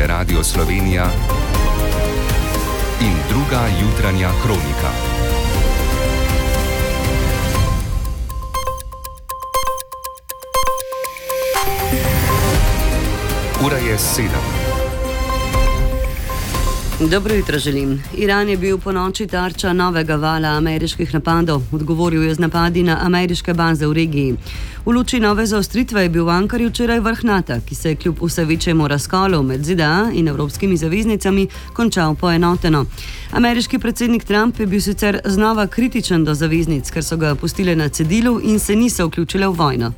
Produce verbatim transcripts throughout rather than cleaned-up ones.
je Radio Slovenija in druga jutranja kronika. Ura je sedem. Dobro jutro želim. Iran je bil po noči tarča novega vala ameriških napadov. Odgovoril je z napadi na ameriške baze v regiji. V luči nove zaostritve je bil v Ankari včeraj vrh NATO, ki se je kljub vse večjemu razkolu med ZDA in evropskimi zaveznicami končal poenoteno. Ameriški predsednik Trump je bil sicer znova kritičen do zaveznic, ker so ga pustile na cedilu in se niso vključile v vojno.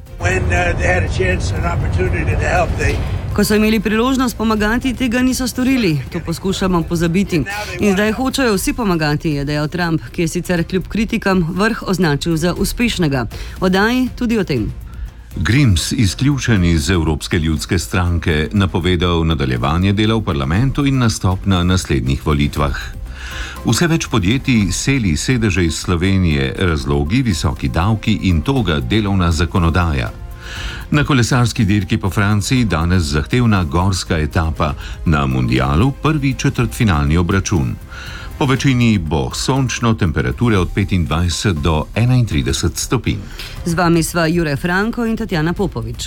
Ko so imeli priložnost pomagati, tega niso storili. To poskušamo pozabiti. In zdaj hočejo vsi pomagati, je dejal Trump, ki je sicer kljub kritikam vrh označil za uspešnega. Oddaji tudi o tem. Grims, izključen iz Evropske ljudske stranke, napovedal nadaljevanje dela v parlamentu in nastop na naslednjih volitvah. Vse več podjetij seli sedeže iz Slovenije, razlogi visoki davki in toga delovna zakonodaja. Na kolesarski dirki po Franciji danes zahtevna gorska etapa, na mundialu prvi četrtfinalni obračun. Po večini bo sončno, temperature od petindvajset do enaintrideset stopinj. Z vami sva Jure Franko in Tatjana Popovič.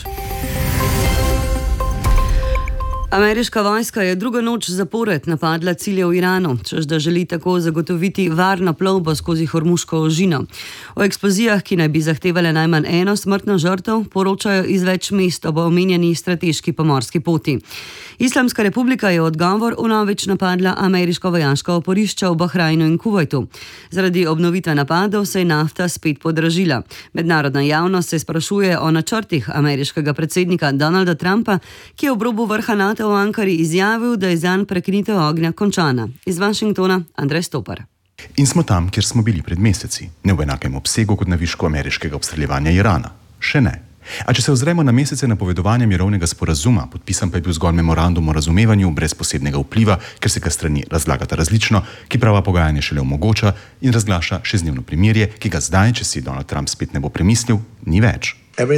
Ameriška vojska je drugo noč zapored napadla cilje v Iranu, češ da želi tako zagotoviti varno plovbo skozi Hormuško ožino. O eksplozijah, ki naj bi zahtevale najmanj eno smrtno žrtev, poročajo iz več mest ob omenjeni strateški pomorski poti. Islamska republika je odgovor vnovič napadla ameriško vojaško oporišče v Bahrajnu in Kuvajtu. Zaradi obnovitve napadov se je nafta spet podražila. Mednarodna javnost se sprašuje o načrtih ameriškega predsednika Donalda Trumpa, ki je ob robu vrha NATO v Ankari izjavil, da je zanj prekinitev ognja končana. Iz Washingtona Andrej Stopar. In smo tam, kjer smo bili pred meseci, ne v enakem obsegu kot na višku ameriškega obstreljevanja Irana. Še ne. A če se ozremo na mesece napovedovanja mirovnega sporazuma, podpisan pa je bil zgolj memorandum o razumevanju brez posebnega vpliva, ker se ga strani razlagata različno, ki prava pogajanje šele omogoča in razglaša šestdnevno primirje, ki ga zdaj, če si Donald Trump spet ne bo premislil, ni več.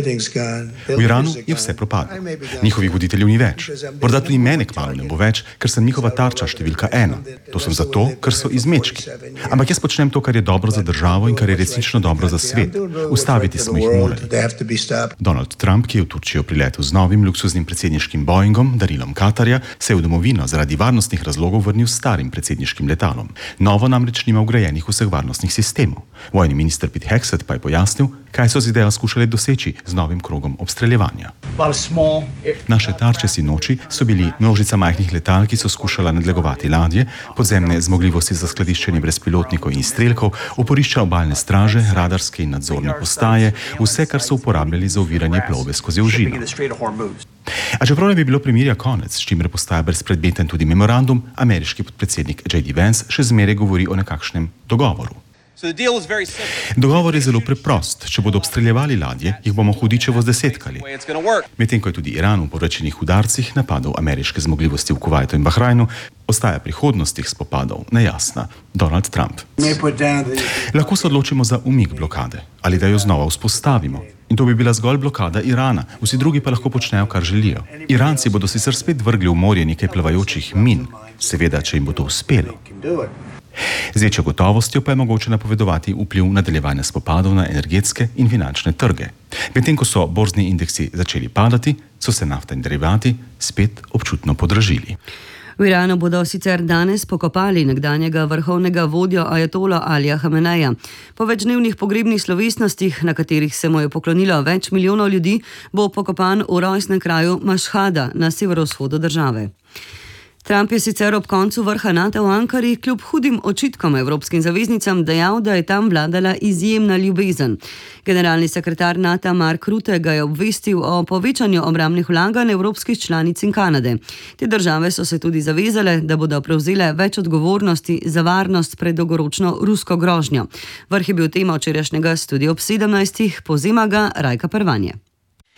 V Iranu je vse propadlo. Njihovih voditeljev ni več. Morda tudi mene kmalu ne bo več, ker sem njihova tarča številka ena. To sem zato, ker so izmečki. Ampak jaz počnem to, kar je dobro za državo in kar je resnično dobro za svet. Ustaviti smo jih morali. Donald Trump, ki je v Turčijo priletel z novim luksuznim predsedniškim Boeingom, darilom Katarja, se je v domovino zaradi varnostnih razlogov vrnil s starim predsedniškim letalom. Novo namreč nima vgrajenih vseh varnostnih sistemov. Vojni minister Pete Hegseth pa je pojasnil, kaj so z idejo skušali doseči z novim krogom obstreljevanja. Naše tarče sinoči so bili množica majhnih letal, ki so skušala nadlegovati ladje, podzemne zmogljivosti za skladiščenje brezpilotnikov in strelkov, oporišča obalne straže, radarske in nadzorne postaje, vse, kar so uporabljali za oviranje plovbe skozi ožino. A čeprav ne bi bilo primirja konec, s čimer postaja brezpredmeten tudi memorandum, ameriški podpredsednik J D Vance še zmeraj govori o nekakšnem dogovoru. Dogovor je zelo preprost. Če bodo obstreljevali ladje, jih bomo hudičevo zdesetkali. Medtem ko je tudi Iran v povračilnih udarcih napadal ameriške zmogljivosti v Kuvajtu in Bahrajnu, ostaja prihodnost teh spopadov nejasna. Donald Trump. Lahko se odločimo za umik blokade ali da jo znova vzpostavimo. In to bi bila zgolj blokada Irana. Vsi drugi pa lahko počnejo, kar želijo. Iranci bodo sicer spet vrgli v morje nekaj plavajočih min, seveda, če jim bo to uspelo. Z večjo gotovostjo pa je mogoče napovedovati vpliv nadaljevanja spopadov na energetske in finančne trge. Medtem ko so borzni indeksi začeli padati, so se nafta in derivati spet občutno podražili. V Iranu bodo sicer danes pokopali nekdanjega vrhovnega vodjo ajatola Alija Hameneja. Po večdnevnih pogrebnih slovesnostih, na katerih se mu je poklonilo več milijonov ljudi, bo pokopan v rojstnem kraju Mašhada na severovzhodu države. Trump je sicer ob koncu vrha NATO v Ankari kljub hudim očitkom evropskim zaveznicam dejal, da je tam vladala izjemna ljubezen. Generalni sekretar NATO Mark Rutte ga je obvestil o povečanju obrambnih vlaganj evropskih članic in Kanade. Te države so se tudi zavezale, da bodo prevzele več odgovornosti za varnost pred dolgoročno rusko grožnjo. Vrh je bil tema včerajšnjega Studia ob sedemnajstih, povzema ga Rajka Pervanje.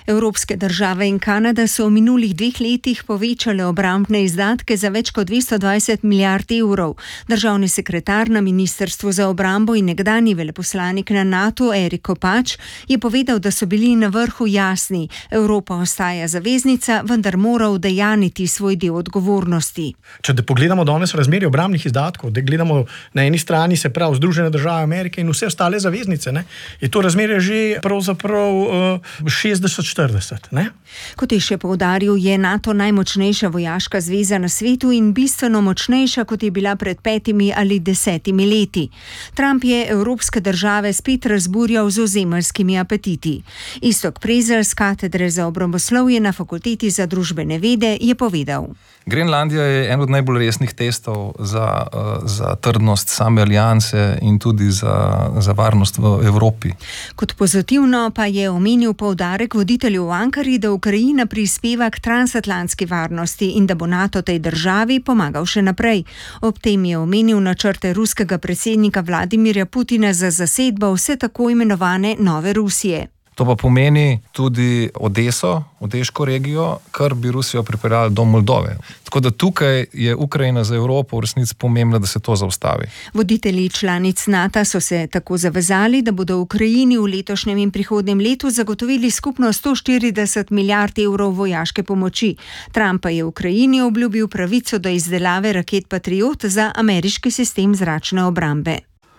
Evropske države in Kanada so v minulih dveh letih povečale obrambne izdatke za več kot dvesto dvajset milijard evrov. Državni sekretar na Ministrstvu za obrambo in nekdanji veleposlanik na NATO Erik Kopač je povedal, da so bili na vrhu jasni. Evropa ostaja zaveznica, vendar mora udejaniti svoj del odgovornosti. Če da pogledamo danes razmerje obrambnih izdatkov, da gledamo na eni strani se prav Združene države Amerike in vse ostale zaveznice, ne, je to razmerje že pravzaprav uh, šestdeset štirideset. Kot je še poudaril, je NATO najmočnejša vojaška zveza na svetu in bistveno močnejša, kot je bila pred petimi ali desetimi leti. Trump je evropske države spet razburjal z ozemeljskimi apetiti. Iztok Prezelj z katedre za obramboslovje na Fakulteti za družbene vede je povedal. Grenlandija je en od najbolj resnih testov za, za trdnost same alianse in tudi za, za varnost v Evropi. Kot pozitivno pa je omenil poudarek voditelju v Ankari, da Ukrajina prispeva k transatlantski varnosti in da bo NATO tej državi pomagal še naprej. Ob tem je omenil načrte ruskega predsednika Vladimirja Putina za zasedbo vse tako imenovane Nove Rusije. To pa pomeni tudi Odeso, Odeško regijo, kar bi Rusijo pripeljalo do Moldove. Tako da tukaj je Ukrajina za Evropo v resnici pomembna, da se to zaustavi. Voditelji članic NATO so se tako zavezali, da bodo Ukrajini v letošnjem in prihodnjem letu zagotovili skupno sto štirideset milijard evrov vojaške pomoči. Trump pa je Ukrajini obljubil pravico do izdelave raket Patriot za ameriški sistem zračne obrambe.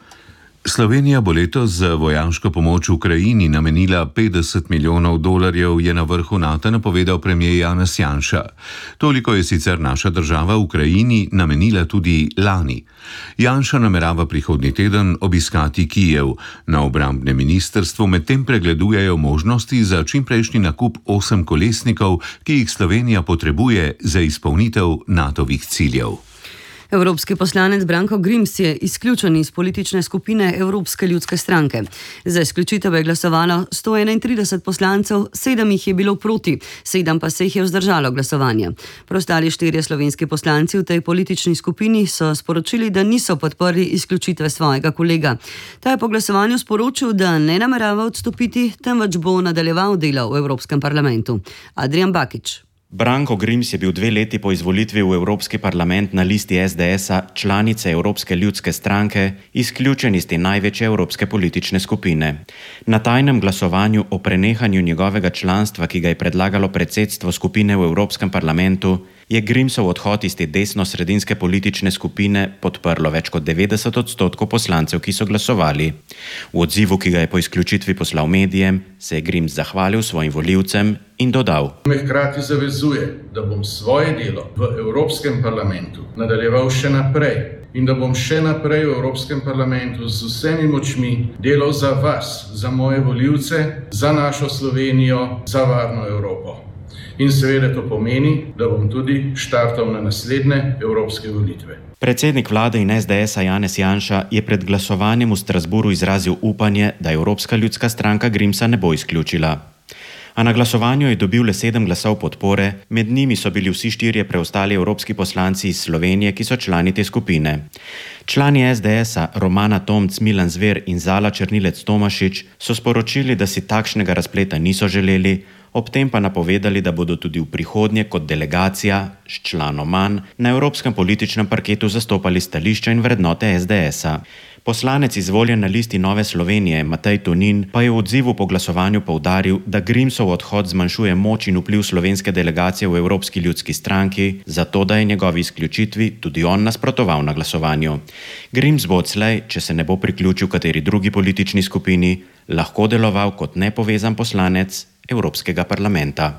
Slovenija bo letos za vojaško pomoč Ukrajini namenila petdeset milijonov dolarjev, je na vrhu NATO napovedal premier Janez Janša. Toliko je sicer naša država Ukrajini namenila tudi lani. Janša namerava prihodnji teden obiskati Kijev. Na obrambnem ministrstvu medtem pregledujejo možnosti za čimprejšnji nakup osem kolesnikov, ki jih Slovenija potrebuje za izpolnitev NATOvih ciljev. Evropski poslanec Branko Grims je izključen iz politične skupine Evropske ljudske stranke. Za izključitev je glasovalo sto enaintrideset poslancev, sedem jih je bilo proti, sedem pa se jih je vzdržalo glasovanja. Preostali štirje slovenski poslanci v tej politični skupini so sporočili, da niso podprli izključitve svojega kolega. Ta je po glasovanju sporočil, da ne namerava odstopiti, temveč bo nadaljeval delo v Evropskem parlamentu. Adrian Bakič. Branko Grims je bil dve leti po izvolitvi v Evropski parlament na listi es de es-a članice Evropske ljudske stranke izključen iz te največje evropske politične skupine. Na tajnem glasovanju o prenehanju njegovega članstva, ki ga je predlagalo predsedstvo skupine v Evropskem parlamentu, je Grimsov odhod iz te desno-sredinske politične skupine podprlo več kot devetdeset odstotkov poslancev, ki so glasovali. V odzivu, ki ga je po izključitvi poslal medijem, se je Grims zahvalil svojim volivcem in dodal: Me hkrati zavezuje, da bom svoje delo v Evropskem parlamentu nadaljeval še naprej in da bom še naprej v Evropskem parlamentu z vsemi močmi delal za vas, za moje volivce, za našo Slovenijo, za varno Evropo. In seveda to pomeni, da bom tudi štartal na naslednje evropske volitve. Predsednik vlade in es de es-a Janez Janša je pred glasovanjem v Strasburu izrazil upanje, da Evropska ljudska stranka Grimsa ne bo izključila. A na glasovanju je dobil le sedem glasov podpore, med njimi so bili vsi štirje preostali evropski poslanci iz Slovenije, ki so člani te skupine. Člani es de es-a Romana Tomc, Milan Zver in Zala Černilec Tomašič so sporočili, da si takšnega razpleta niso želeli, ob tem pa napovedali, da bodo tudi v prihodnje kot delegacija s članom manj na evropskem političnem parketu zastopali stališča in vrednote es de es-a. Poslanec izvoljen na listi Nove Slovenije Matej Tonin pa je v odzivu po glasovanju poudaril, da Grimsov odhod zmanjšuje moč in vpliv slovenske delegacije v Evropski ljudski stranki, zato da je njegovi izključitvi tudi on nasprotoval na glasovanju. Grims bo odslej, če se ne bo priključil kateri drugi politični skupini, lahko deloval kot nepovezan poslanec Evropskega parlamenta.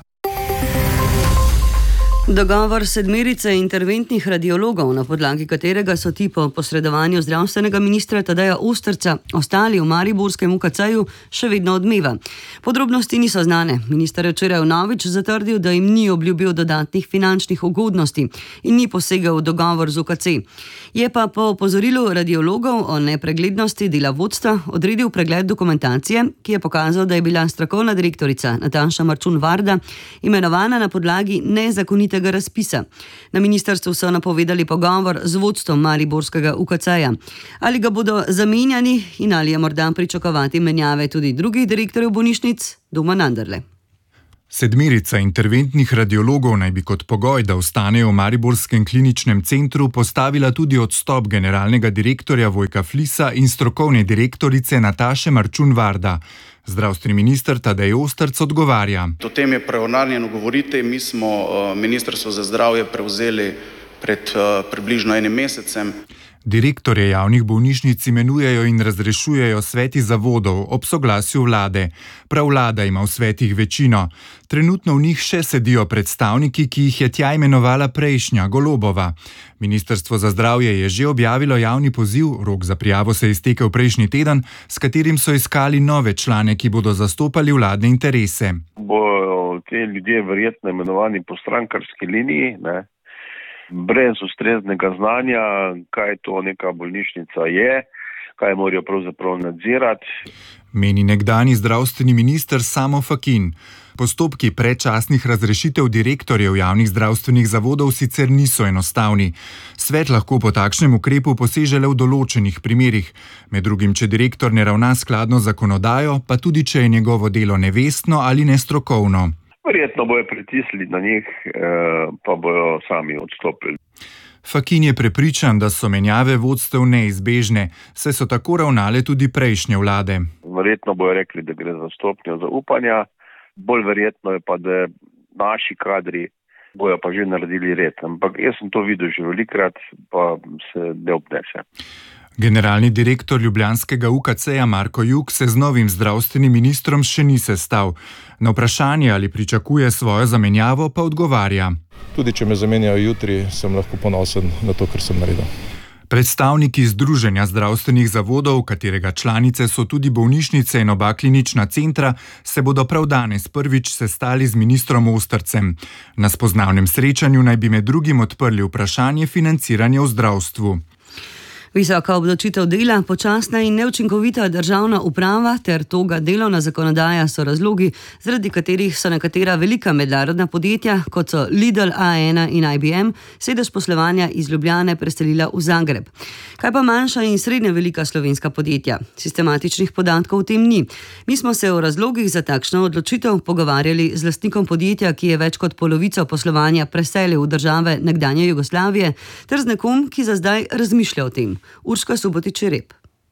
Dogovor sedmerice interventnih radiologov, na podlagi katerega so ti po posredovanju zdravstvenega ministra Tadeja Osterca ostali v mariborskem u ka ce-ju, še vedno odmeva. Podrobnosti niso znane. Minister je včeraj vnovič zatrdil, da jim ni obljubil dodatnih finančnih ugodnosti in ni posegel v dogovor z u ka ce. Je pa po opozorilu radiologov o nepreglednosti dela vodstva odredil pregled dokumentacije, ki je pokazal, da je bila strokovna direktorica Nataša Marčun Varda imenovana na podlagi nezakonite razpisa. Na ministrstvu so napovedali pogovor z vodstvom mariborskega u ka ce-ja. Ali ga bodo zamenjani in ali je morda pričakovati menjave tudi drugih direktorjev bolnišnic? Domen Anderle. Sedmerica interventnih radiologov naj bi kot pogoj, da ostanejo v mariborskem kliničnem centru, postavila tudi odstop generalnega direktorja Vojka Flisa in strokovne direktorice Nataše Marčun-Varda. Zdravstveni minister Tadej Ostrc odgovarja. O tem je preunarjeno govoriti. Mi smo Ministrstvo za zdravje prevzeli pred približno enim mesecem. Direktorje javnih bolnišnic imenujejo in razrešujejo sveti zavodov ob soglasju vlade. Prav vlada ima v svetih večino. Trenutno v njih še sedijo predstavniki, ki jih je tja imenovala prejšnja, Golobova. Ministrstvo za zdravje je že objavilo javni poziv, rok za prijavo se je iztekel prejšnji teden, s katerim so iskali nove člane, ki bodo zastopali vladne interese. Bojo te ljudje verjetno imenovani po strankarski liniji, ne? Brez ustreznega znanja, kaj to neka bolnišnica je, kaj morajo pravzaprav nadzirati. Meni nekdanji zdravstveni minister Samo Fakin. Postopki predčasnih razrešitev direktorjev javnih zdravstvenih zavodov sicer niso enostavni. Svet lahko po takšnem ukrepu poseže le v določenih primerih. Med drugim, če direktor ne ravna skladno z zakonodajo, pa tudi, če je njegovo delo nevestno ali nestrokovno. Verjetno bojo pritisnili na njih, pa bojo sami odstopili. Fakin je prepričan, da so menjave vodstev neizbežne, saj so tako ravnale tudi prejšnje vlade. Verjetno bojo rekli, da gre za stopnjo zaupanja, bolj verjetno je pa, da naši kadri bojo pa že naredili red. Ampak jaz sem to videl že velikrat, pa se ne obnese. Generalni direktor ljubljanskega U K C-ja Marko Jug se z novim zdravstvenim ministrom še ni sestal. Na vprašanje, ali pričakuje svojo zamenjavo, pa odgovarja. Tudi če me zamenjajo jutri, sem lahko ponosen na to, kar sem naredil. Predstavniki Združenja zdravstvenih zavodov, katerega članice so tudi bolnišnice in oba klinična centra, se bodo prav danes prvič sestali z ministrom Ostrcem. Na spoznavnem srečanju naj bi med drugim odprli vprašanje financiranja v zdravstvu. Visoka obdavčitev dela, počasna in neučinkovita državna uprava ter toga delovna zakonodaja so razlogi, zaradi katerih so nekatera velika mednarodna podjetja, kot so Lidl, A ena in I B M, sedež poslovanja iz Ljubljane preselila v Zagreb. Kaj pa manjša in srednje velika slovenska podjetja? Sistematičnih podatkov o tem ni. Mi smo se o razlogih za takšno odločitev pogovarjali z lastnikom podjetja, ki je več kot polovico poslovanja preselil v države nekdanje Jugoslavije, ter z nekom, ki za zdaj razmišlja o tem. Urška Subotič-Rep.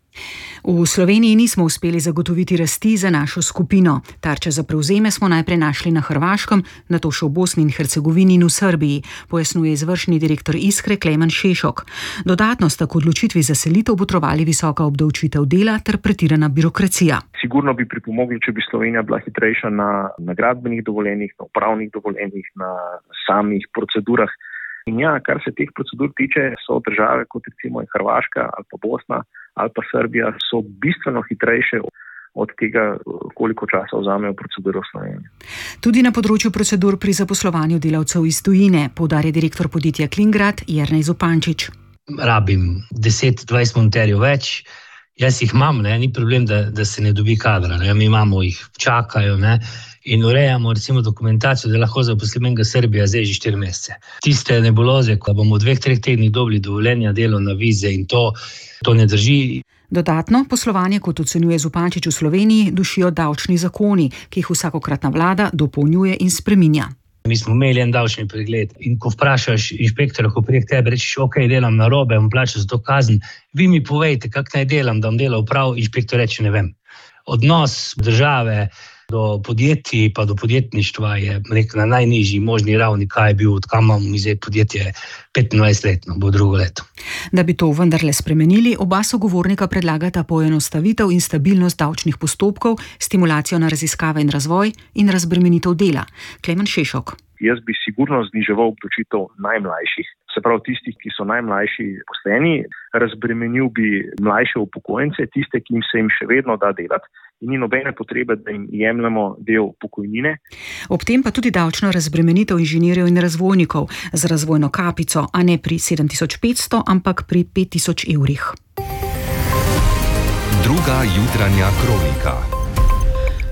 V Sloveniji nismo uspeli zagotoviti rasti za našo skupino. Tarče za prevzeme smo najprej našli na Hrvaškem, nato še v Bosni in Hercegovini in v Srbiji, pojasnjuje izvršni direktor Iskre Klemen Šešok. Dodatno sta k odločitvi za selitev botrovali visoka obdavčitev dela ter pretirana birokracija. Sigurno bi pripomogli, če bi Slovenija bila hitrejša na, na gradbenih dovoljenjih, na upravnih dovoljenjih, na samih procedurah. In ja, kar se teh procedur tiče, so države, kot recimo Hrvaška ali pa Bosna ali pa Srbija, so bistveno hitrejše od tega, koliko časa vzamejo proceduro v Sloveniji. Tudi na področju procedur pri zaposlovanju delavcev iz tujine, poudarja direktor podjetja Klingrad Jernej Zupančič. Rabim deset dvajset monterjev več, jaz jih imam, ne? Ni problem, da, da se ne dobi kadra, ne? Mi imamo jih, čakajo, ne? In urejamo recimo dokumentacijo, da lahko zaposlim enega Srbija zdaj že štiri mesece. Tiste nebuloze, ko bomo v dveh, treh tednih dobili dovoljenja, delo na vize in to, to ne drži. Dodatno poslovanje, kot ocenjuje Zupančič v Sloveniji, dušijo davčni zakoni, ki jih vsakokratna vlada dopolnjuje in spreminja. Mi smo imeli en davčni pregled in ko vprašaš inšpektora, ko prije k tebi rečeš, ok, delam narobe, bom plačal za to kazen, vi mi povejte, kak naj delam, da bom delal prav, inšpektor reče, ne vem. Odnos države do podjetij pa do podjetništva je rekel, na najnižji možni ravni, kaj je bil, odkam imamo mi zdaj podjetje petindvajset let, bo drugo leto. Da bi to vendarle spremenili, oba sogovornika predlagata poenostavitev in stabilnost davčnih postopkov, stimulacijo na raziskave in razvoj in razbremenitev dela. Klemen Šešok. Jaz bi sigurno zniževal obdavčitev najmlajših, se pravi tistih, ki so najmlajši pošteni, razbremenil bi mlajše upokojence, tiste, ki jim se jim še vedno da delati in ni nobene potrebe, da jim jemljemo del pokojnine. Ob tem pa tudi davčno razbremenitev inženirjev in razvojnikov z razvojno kapico, a ne pri sedem tisoč petsto, ampak pri pet tisoč evrih. Druga jutranja kronika.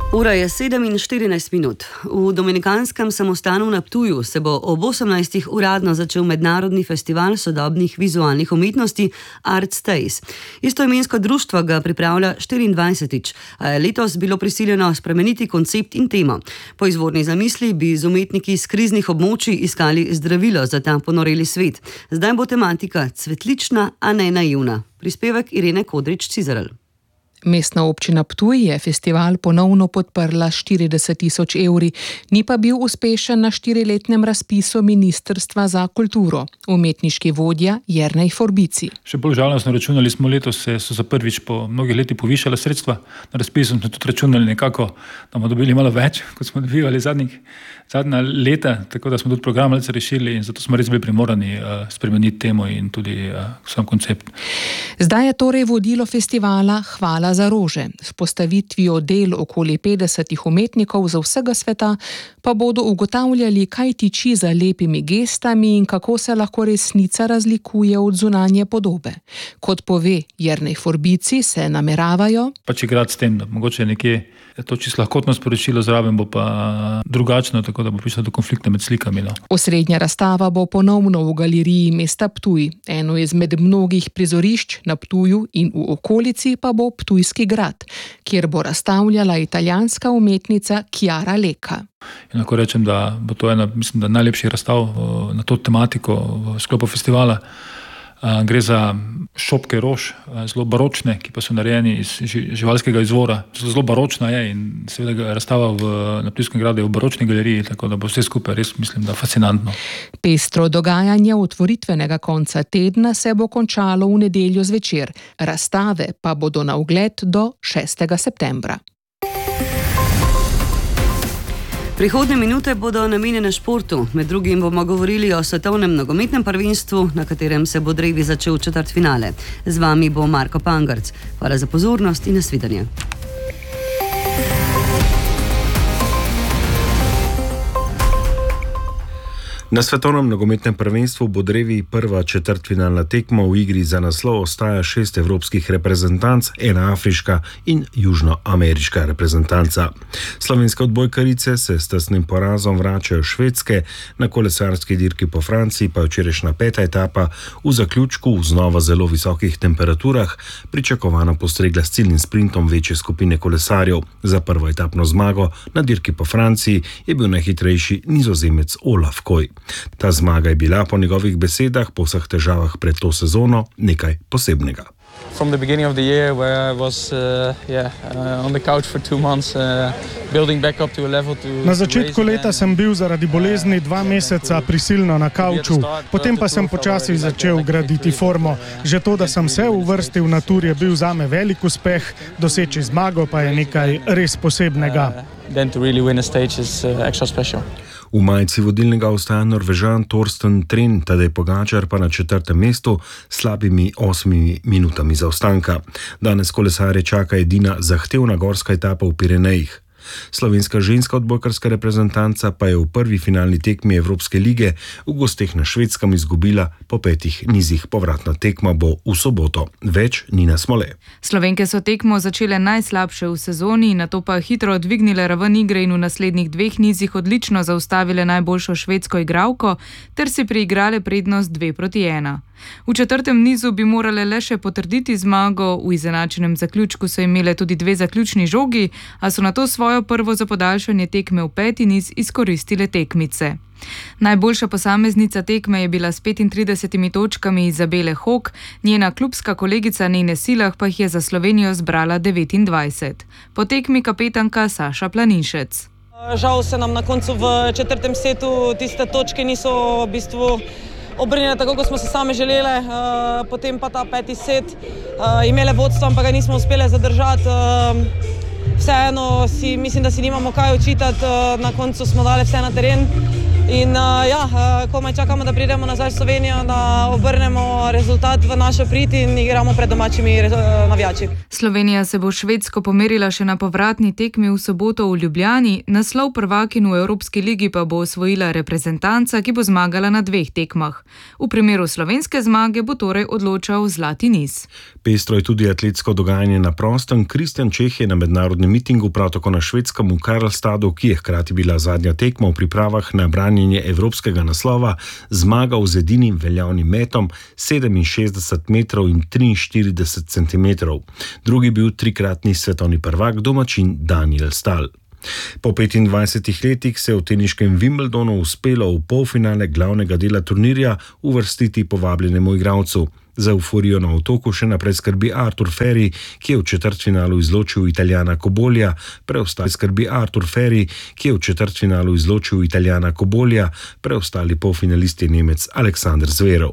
Ura je sedem in štirinajst minut. V Dominikanskem samostanu na Ptuju se bo ob osemnajstih uradno začel mednarodni festival sodobnih vizualnih umetnosti Art Stays. Istoimensko društvo ga pripravlja štiriindvajsetič, a je letos bilo prisiljeno spremeniti koncept in temo. Po izvorni zamisli bi z umetniki iz kriznih območij iskali zdravilo za ta ponoreli svet. Zdaj bo tematika cvetlična, a ne naivna. Prispevek Irene Kodrič-Cizaral. Mestna občina Ptuj je festival ponovno podprla štirideset tisoč evri, ni pa bil uspešen na štiriletnem razpisu Ministrstva za kulturo. Umetniški vodja Jernej Forbici. Še bolj žalostno računali smo letos, se so za prvič po mnogih letih povišala sredstva. Na razpisu smo tudi računali nekako, da bomo dobili malo več, kot smo dobivali zadnjih, zadnja leta, tako da smo tudi program malce rešili in zato smo res bili primorani uh, spremeniti temo in tudi uh, sam koncept. Zdaj je torej vodilo festivala Hvala za rože. S postavitvijo del okoli petdesetih umetnikov za vsega sveta pa bodo ugotavljali, kaj tiči za lepimi gestami in kako se lahko resnica razlikuje od zunanje podobe. Kot pove Jernej Forbici, se nameravajo pač igrati s tem, da mogoče nekje to čisto lahkotno sporočilo zraven bo pa drugačno, tako da bo prišlo do konflikta med slikami. No. Osrednja razstava bo ponovno v galeriji mesta Ptuj. Eno izmed mnogih prizorišč na Ptuju in v okolici pa bo Ptujski grad, kjer bo razstavljala italijanska umetnica Chiara Lecca. In lahko rečem, da bo to ena, mislim, da najlepših razstav na to tematiko v sklopu festivala. Gre za šopke rož, zelo baročne, ki pa so narejeni iz živalskega izvora. Zelo baročna je in seveda razstava v, na Ptujskem gradu je v baročni galeriji, tako da bo vse skupaj res, mislim, da fascinantno. Pestro dogajanje otvoritvenega konca tedna se bo končalo v nedeljo zvečer. Razstave pa bodo na ogled do šestega septembra. Prihodnje minute bodo namenjene športu. Med drugim bomo govorili o svetovnem nogometnem prvenstvu, na katerem se bo drevi začel četrtfinale. Z vami bo Marko Pangarc. Hvala za pozornost in nasvidenje. Na svetovnem nogometnem prvenstvu bo drevi prva četrtfinalna tekma. V igri za naslov ostaja šest evropskih reprezentanc, ena afriška in južnoameriška reprezentanca. Slovenske odbojkarice se s tesnim porazom vračajo Švedske, na kolesarski dirki po Franciji pa je včerajšnja peta etapa v zaključku v znova zelo visokih temperaturah pričakovano postregla s ciljnim sprintom večje skupine kolesarjev. Za prvo etapno zmago na dirki po Franciji je bil najhitrejši Nizozemec Olaf Koy. Ta zmaga je bila po njegovih besedah po vseh težavah pred to sezono nekaj posebnega. From the beginning of the year where I was uh, yeah, uh, on the couch for two months uh, building back up to a level to Na začetku leta sem bil zaradi bolezni dva meseca prisilno na kavču, potem pa sem počasi začel graditi formo. Že to, da sem se uvrstil na tur, je bil zame velik uspeh, doseči zmago pa je nekaj res posebnega. Uh, then to really win a stage is uh, extra special. V majici vodilnega ostaja Norvežan Torsten Tren, Tadej Pogačar pa na četrtem mestu s slabimi osmimi minutami zaostanka. Danes kolesarje čaka edina zahtevna gorska etapa v Pirenejih. Slovenska ženska odbojkarska reprezentanca pa je v prvi finalni tekmi Evropske lige v gosteh na Švedskem izgubila po petih nizih. Povratna tekma bo v soboto. Več Nina Smole. Slovenke so tekmo začele najslabše v sezoni, nato pa hitro dvignile raven igre in v naslednjih dveh nizih odlično zaustavile najboljšo švedsko igralko ter si priigrale prednost dve proti ena. V četrtem nizu bi morale le še potrditi zmago, v izenačenem zaključku so imele tudi dve zaključni žogi, a so nato svojo prvo za podaljšanje tekme v peti niz izkoristile tekmice. Najboljša posameznica tekme je bila s petintridesetimi točkami Izabele Hok, njena klubska kolegica Nene Silah pa jih je za Slovenijo zbrala devetindvajset. Po tekmi kapetanka Saša Planinšec. Žal se nam na koncu v četrtem setu tiste točke niso v bistvu obrnile tako, kot smo se same želele, uh, potem pa ta peti set, uh, imele vodstvo, pa ga nismo uspele zadržati. Uh, vseeno si, mislim, da si nimamo kaj očitati, uh, na koncu smo dali vse na teren In uh, ja, komaj čakamo, da pridemo nazaj v Slovenijo, da obrnemo rezultat v našo prid in igramo pred domačimi navijači. Slovenija se bo Švedsko pomerila še na povratni tekmi v soboto v Ljubljani, naslov prvakinj v Evropski ligi pa bo osvojila reprezentanca, ki bo zmagala na dveh tekmah. V primeru slovenske zmage bo torej odločal zlati niz. Pestro je tudi atletsko dogajanje na prostem. Kristjan Čeh je na mednarodnem mitingu, prav tako na švedskem v Karlstadu, ki je hkrati bila zadnja tekma v pripravah na branjenje evropskega naslova, zmagal z edinim veljavnim metom sedeminšestdeset metrov in triinštirideset centimetrov. Drugi bil trikratni svetovni prvak, domačin Daniel Stahl. Po petindvajsetih letih se je v teniškem Wimbledonu uspelo v polfinale glavnega dela turnirja uvrstiti povabljenemu igralcu. Za euforijo na otoku še naprej skrbi Artur Feri, ki je v četrtfinalu izločil Italijana Kobolja, preostali skrbi Artur Feri, ki je v četrtfinalu izločil Italijana Kobolja, preostali polfinalist je Nemec Aleksander Zverov.